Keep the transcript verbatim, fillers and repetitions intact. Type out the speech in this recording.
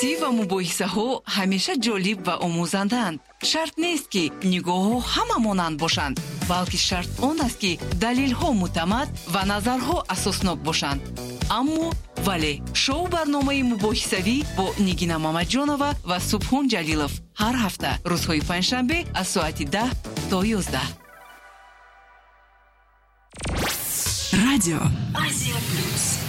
بحثی و مباحثه ها همیشه جالب و آموزندند. شرط نیست که نگاه ها همه مانند باشند، بلکه شرط آن است که دلیل ها معتمد و نظرها اساسناک باشند. اما ولی شو برنامه مباحثوی با نگینا مامدجانова و سبحان جلیلов هر هفته روزهای پنجشنبه از ساعت ده تا یازده. رادیو آسیا پلوس.